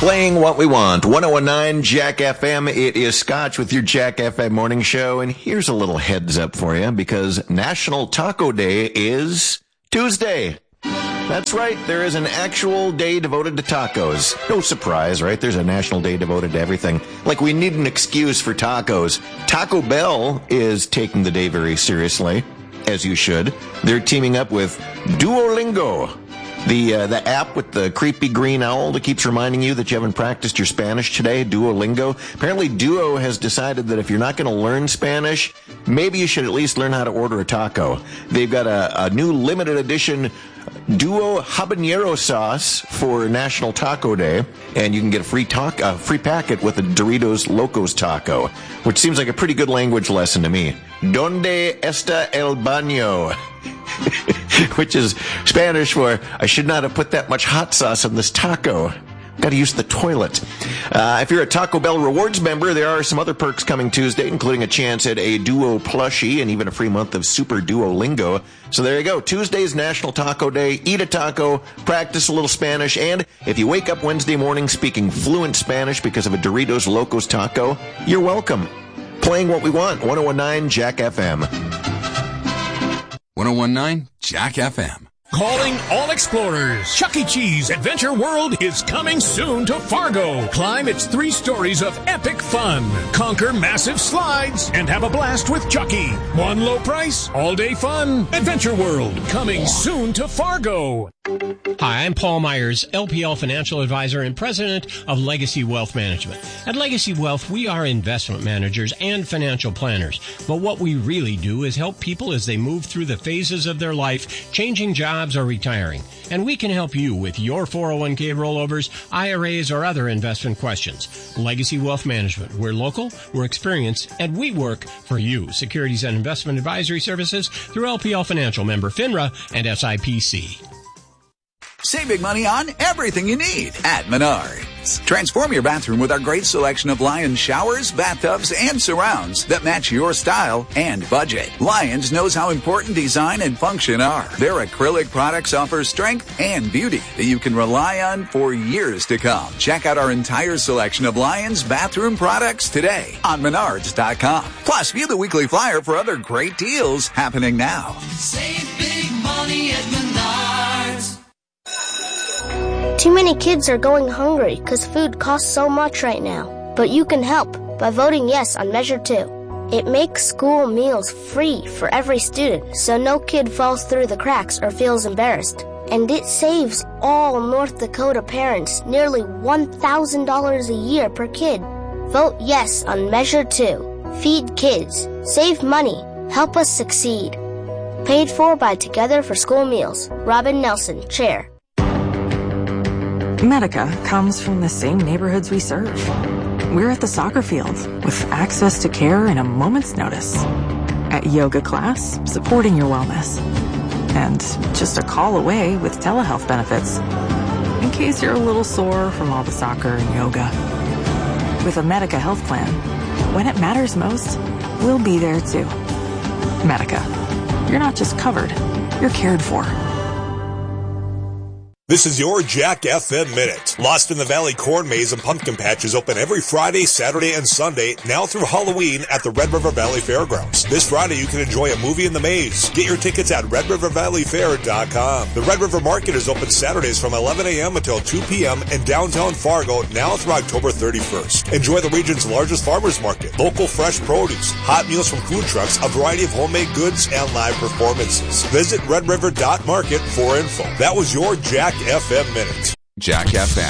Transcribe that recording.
Playing what we want. 1019 Jack FM. It is Scotch with your Jack FM morning show. And here's a little heads up for you because National Taco Day is Tuesday. That's right. There is an actual day devoted to tacos. No surprise, right? There's a national day devoted to everything. Like we need an excuse for tacos. Taco Bell is taking the day very seriously, as you should. They're teaming up with Duolingo. The app with the creepy green owl that keeps reminding you that you haven't practiced your Spanish today, Duolingo. Apparently, Duo has decided that if you're not going to learn Spanish, maybe you should at least learn how to order a taco. They've got a new limited edition Duo habanero sauce for National Taco Day, and you can get a free packet with a Doritos Locos taco, which seems like a pretty good language lesson to me. ¿Dónde está el baño? Which is Spanish for, I should not have put that much hot sauce on this taco. Got to use the toilet. If you're a Taco Bell Rewards member, there are some other perks coming Tuesday, including a chance at a Duo plushie and even a free month of Super Duolingo. So there you go. Tuesday's National Taco Day. Eat a taco, practice a little Spanish, and if you wake up Wednesday morning speaking fluent Spanish because of a Doritos Locos taco, you're welcome. Playing what we want. 1019 Jack FM. 1019 Jack FM. Calling all explorers. Chuck E. Cheese Adventure World is coming soon to Fargo. Climb its 3 stories of epic fun. Conquer massive slides and have a blast with Chucky. One low price, all-day fun. Adventure World coming soon to Fargo. Hi, I'm Paul Myers, LPL Financial Advisor and President of Legacy Wealth Management. At Legacy Wealth, we are investment managers and financial planners. But what we really do is help people as they move through the phases of their life, changing jobs or retiring. And we can help you with your 401k rollovers, IRAs, or other investment questions. Legacy Wealth Management. We're local, we're experienced, and we work for you. Securities and investment advisory services through LPL Financial, member FINRA and SIPC. Save big money on everything you need at Menards. Transform your bathroom with our great selection of Lions showers, bathtubs, and surrounds that match your style and budget. Lions knows how important design and function are. Their acrylic products offer strength and beauty that you can rely on for years to come. Check out our entire selection of Lions bathroom products today on Menards.com. Plus, view the weekly flyer for other great deals happening now. Save big money at Menards. Too many kids are going hungry because food costs so much right now. But you can help by voting yes on Measure 2. It makes school meals free for every student so no kid falls through the cracks or feels embarrassed. And it saves all North Dakota parents nearly $1,000 a year per kid. Vote yes on Measure 2. Feed kids. Save money. Help us succeed. Paid for by Together for School Meals. Robin Nelson, Chair. Medica comes from the same neighborhoods we serve. We're at the soccer field with access to care in a moment's notice. At yoga class, supporting your wellness. And just a call away with telehealth benefits. In case you're a little sore from all the soccer and yoga. With a Medica health plan, when it matters most, we'll be there too. Medica. You're not just covered, you're cared for. This is your Jack FM Minute. Lost in the Valley Corn Maze and Pumpkin Patch is open every Friday, Saturday, and Sunday, now through Halloween at the Red River Valley Fairgrounds. This Friday, you can enjoy a movie in the maze. Get your tickets at RedRiverValleyFair.com. The Red River Market is open Saturdays from 11 a.m. until 2 p.m. in downtown Fargo, now through October 31st. Enjoy the region's largest farmers market, local fresh produce, hot meals from food trucks, a variety of homemade goods, and live performances. Visit redriver.market for info. That was your Jack FM Minute. Jack FM.